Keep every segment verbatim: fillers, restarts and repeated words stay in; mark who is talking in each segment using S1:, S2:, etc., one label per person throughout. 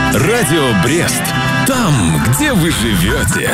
S1: Радио Брест. Там, где вы живете.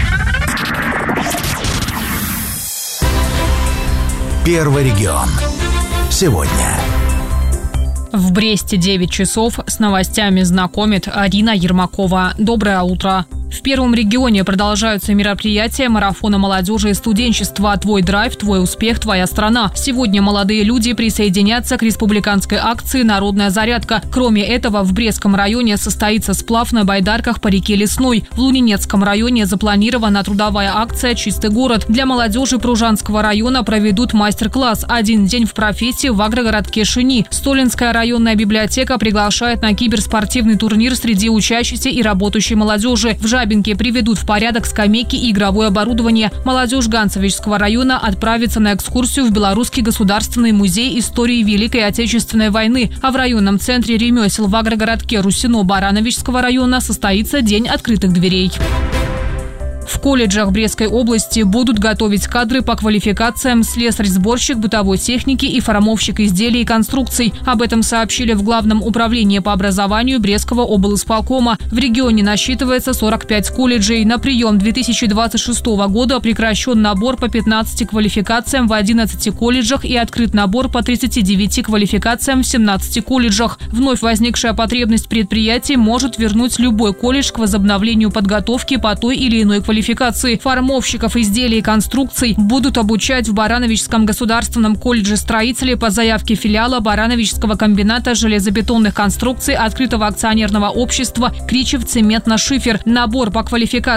S2: Первый регион. Сегодня.
S3: В Бресте девять часов. С новостями знакомит Арина Ермакова. Доброе утро. В Первом регионе продолжаются мероприятия марафона молодежи и студенчества «Твой драйв, твой успех, твоя страна». Сегодня молодые люди присоединятся к республиканской акции «Народная зарядка». Кроме этого, в Брестском районе состоится сплав на байдарках по реке Лесной. В Лунинецком районе запланирована трудовая акция «Чистый город». Для молодежи Пружанского района проведут мастер-класс «Один день в профессии» в агрогородке Шини. Столинская районная библиотека приглашает на киберспортивный турнир среди учащейся и работающей молодежи. В Жабинке приведут в порядок скамейки и игровое оборудование. Молодежь Ганцевичского района отправится на экскурсию в Белорусский государственный музей истории Великой Отечественной войны. А в районном центре ремесел в агрогородке Русино-Барановичского района состоится День открытых дверей. В колледжах Брестской области будут готовить кадры по квалификациям слесарь-сборщик бытовой техники и формовщик изделий и конструкций. Об этом сообщили в Главном управлении по образованию Брестского облисполкома. В регионе насчитывается сорок пять колледжей. На прием две тысячи двадцать шестого года прекращен набор по пятнадцати квалификациям в одиннадцати колледжах и открыт набор по тридцати девяти квалификациям в семнадцати колледжах. Вновь возникшая потребность предприятий может вернуть любой колледж к возобновлению подготовки по той или иной квалификации. Формовщиков изделий и конструкций будут обучать в Барановичском государственном колледже строителей по заявке филиала Барановичского комбината железобетонных конструкций открытого акционерного общества «Кричев цементно-шифер». Набор по квалификации